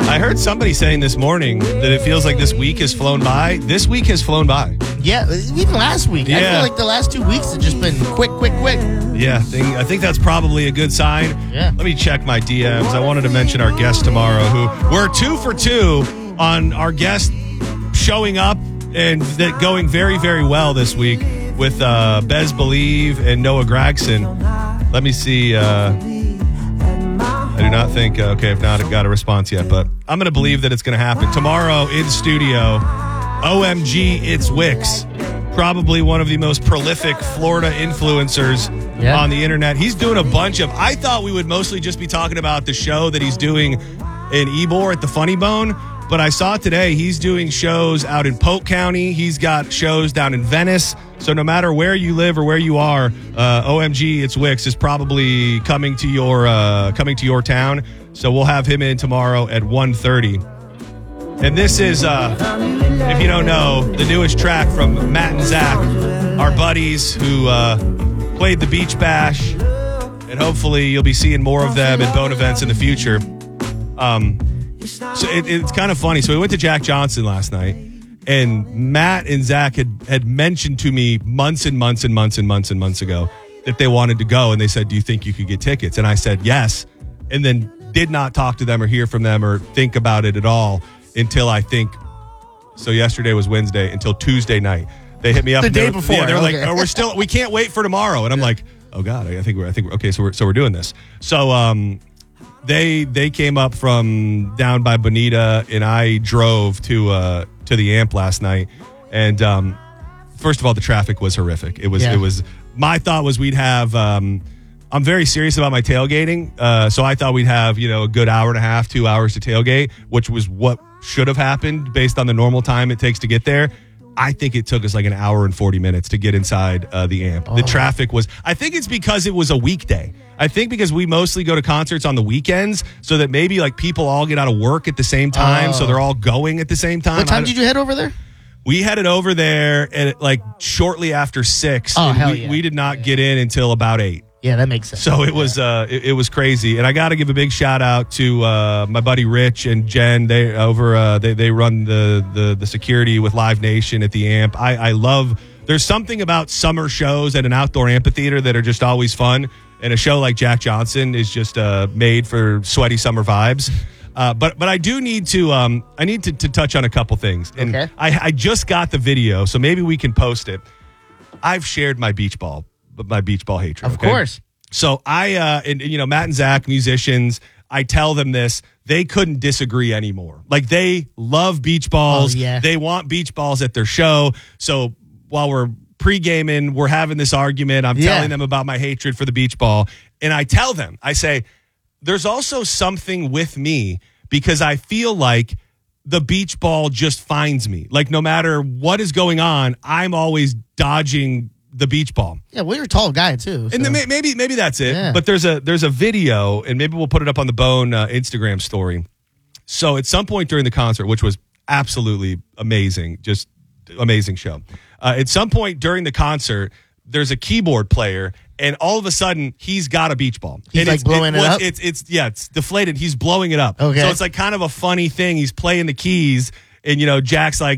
I heard somebody saying this morning that it feels like this week has flown by. This week has flown by. Yeah, even last week. Yeah. I feel like the last 2 weeks have just been quick. Yeah, I think that's probably a good sign. Yeah. Let me check my DMs. I wanted to mention our guest tomorrow, who we're 2 for 2 on our guest showing up and that going very, very well this week with Bez Believe and Noah Gragson. Let me see. I do not think, I've not got a response yet, but I'm going to believe that it's going to happen. Tomorrow in studio, OMG, it's Wicks. Probably one of the most prolific Florida influencers on the internet. He's doing a bunch of, I thought we would mostly just be talking about the show that he's doing in Ybor at the Funny Bone, but I saw today he's doing shows out in Polk County. He's got shows down in Venice. So no matter where you live or where you are, OMG, it's Wicks is probably coming to your town. So we'll have him in tomorrow at 1:30. And this is, if you don't know, the newest track from Matt and Zach, our buddies who played the Beach Bash. And hopefully you'll be seeing more of them at Bone events in the future. So it's kind of funny. So we went to Jack Johnson last night, and Matt and Zach had mentioned to me months ago that they wanted to go, and they said, do you think you could get tickets? And I said yes, and then did not talk to them or hear from them or think about it at all until yesterday was Wednesday, until Tuesday night. They hit me up the day before. Yeah, they're like, oh, we can't wait for tomorrow. And I'm like, oh God, I think we're okay. So we're doing this. So, They came up from down by Bonita, and I drove to the Amp last night. And first of all, the traffic was horrific. It was. My thought was we'd have. I'm very serious about my tailgating, so I thought we'd have a good hour and a half, 2 hours to tailgate, which was what should have happened based on the normal time it takes to get there. I think it took us like an hour and 40 minutes to get inside the Amp. The traffic was. I think it's because it was a weekday. I think because we mostly go to concerts on the weekends, so that maybe like people all get out of work at the same time, so they're all going at the same time. What time did you head over there? We headed over there at like shortly after 6. Oh, hell yeah. We did not get in until about 8. Yeah, that makes sense. So it was it was crazy, and I got to give a big shout out to my buddy Rich and Jen. They run the security with Live Nation at the Amp. I love. There's something about summer shows at an outdoor amphitheater that are just always fun. And a show like Jack Johnson is just made for sweaty summer vibes. But I do need to to touch on a couple things. And okay. I just got the video, so maybe we can post it. I've shared my beach ball hatred. Of course. So and Matt and Zach, musicians, I tell them this, they couldn't disagree anymore. Like, they love beach balls. Oh, yeah. They want beach balls at their show. So while we're pre-gaming, we're having this argument. I'm telling them about my hatred for the beach ball. And I tell them, I say, there's also something with me because I feel like the beach ball just finds me. Like, no matter what is going on, I'm always dodging the beach ball. Yeah, well, you're a tall guy too. So. And then maybe that's it. Yeah. But there's a video, and maybe we'll put it up on the Bone Instagram story. So at some point during the concert, which was absolutely amazing, just amazing show. At some point during the concert, there's a keyboard player, and all of a sudden, he's got a beach ball. He's and blowing it up? It's deflated. He's blowing it up. Okay. So it's like kind of a funny thing. He's playing the keys, and Jack's like,